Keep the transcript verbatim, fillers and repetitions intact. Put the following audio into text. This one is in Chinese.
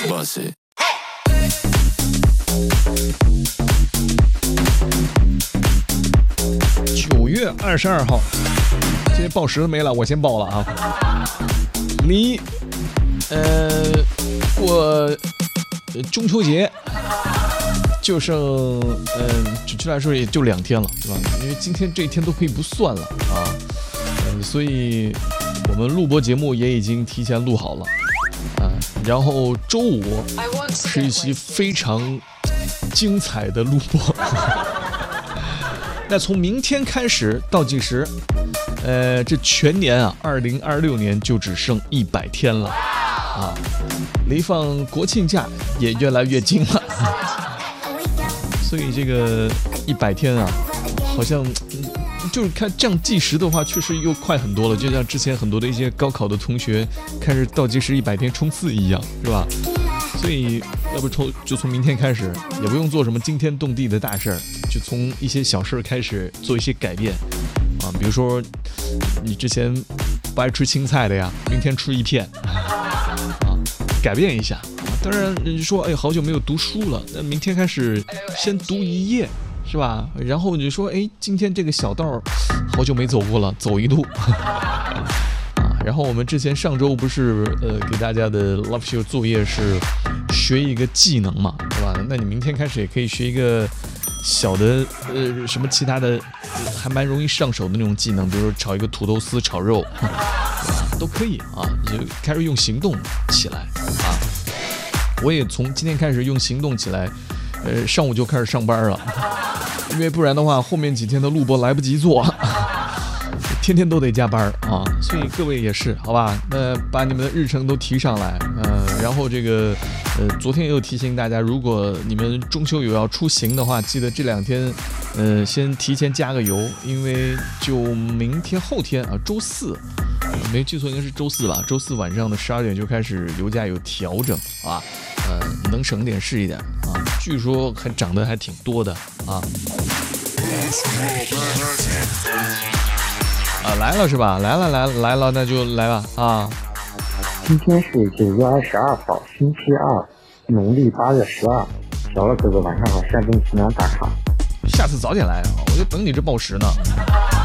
九月二十二号，今天报时没了，我先报了啊。离呃过中秋节就剩嗯，准确来说也就两天了，对吧？因为今天这一天都可以不算了啊，嗯，所以我们录播节目也已经提前录好了啊。然后周五是一期非常精彩的录播。那从明天开始倒计时，呃，这全年啊，二零二六年就只剩一百天了啊，离放国庆假也越来越近了。所以这个一百天啊，好像、嗯、就是看这样计时的话，确实又快很多了。就像之前很多的一些高考的同学开始倒计时一百天冲刺一样，是吧？所以要不从就从明天开始，也不用做什么惊天动地的大事儿，就从一些小事开始做一些改变啊。比如说，你之前不爱吃青菜的呀，明天吃一片啊，改变一下。当然，你说哎，好久没有读书了，那明天开始先读一页，是吧？然后你说哎，今天这个小道好久没走过了，走一路。啊，然后我们之前上周不是呃给大家的 Love Show 作业是学一个技能嘛，是吧？那你明天开始也可以学一个小的呃什么其他的、呃、还蛮容易上手的那种技能，比如说炒一个土豆丝炒肉，啊、都可以啊，就开始用行动起来啊。我也从今天开始用行动起来，呃，上午就开始上班了，因为不然的话，后面几天的录播来不及做，天天都得加班啊。所以各位也是，好吧？那把你们的日程都提上来，呃，然后这个，呃，昨天也有提醒大家，如果你们中秋有要出行的话，记得这两天，呃，先提前加个油，因为就明天后天啊，周四。没记错应该是周四吧，周四晚上的十二点就开始油价有调整啊，呃，能省点是一点啊，据说还涨得还挺多的啊。啊，来了是吧？来了来了来了，那就来吧啊！ 今天是九月二十二号，星期二，农历八月十二。小乐哥哥晚上好，山东济南打卡。 下次早点来啊，我就等你这报时呢。